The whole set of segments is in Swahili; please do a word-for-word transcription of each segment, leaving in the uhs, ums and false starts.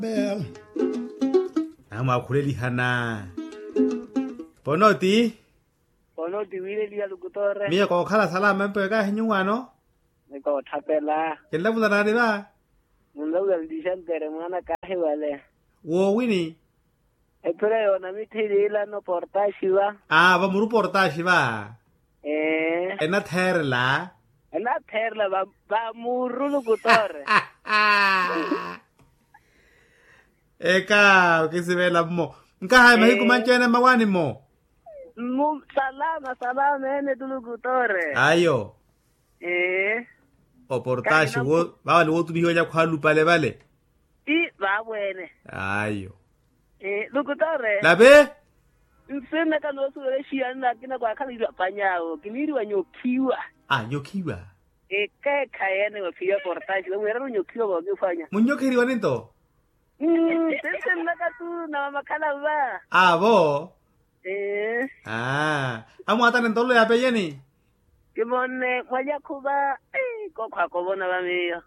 Bell. Ama kuleli hana. Ponoti. Ponoti wile dia lukutore. Mia ko khala sala mempe ka hinyunga no? Ko thapela. Kella bula na ba? Mundo del disentere mana kahe wale. Wo wini. Epere ona mithilela no portage ba. Ah, ba muru portage ba. Eh. Ena therla. Ena therla ba ba muru lukutore. Eka, ke se vela mo. Nka ha mai ku manchena mawani mo. Mu salama salama ene lukutore. Ayo. Eh. O portage wo ba le wo tu bihoya khwalu pale bale. I ba bwene. Ayo. Eh lukutore. Labe? Nsena ka no sure shiana kina kwa khala ira panyao kiniri wa nyokiwa. Ah, nyokiwa. E ke kayene wa pia portage lo era nyokiwa ba ke fanya. Munyokeri wanento? Mm, sese naka tu na makala ba. Ah, bo. Eh. Ah, amo ata ntolo ya peyeni. Ke bone moja kuba eh ko kwa ko bona ba meyo.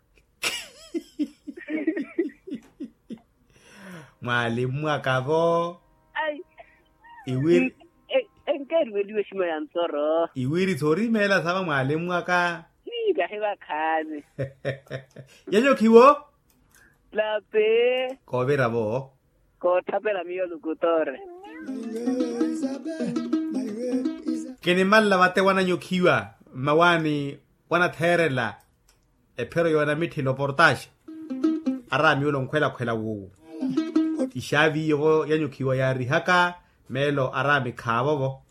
Mwalimu akabo. Ai. Iwiri. Eh, enke riwe shima ya nsoro. Iwiri thori mela saba mwalimu aka. Ni ga heba khazi. Yanyo kiwo? La pe. Ko vera bo. Ko thapela miyo lukutore. Kene malla mate wana nyokiwa. Mawani wana therela. E pero yona mithilo portage. Arami ulo nkwela kwela wo. Ishavi yo yanyo kiwa ya rihaka melo arami khabo bo.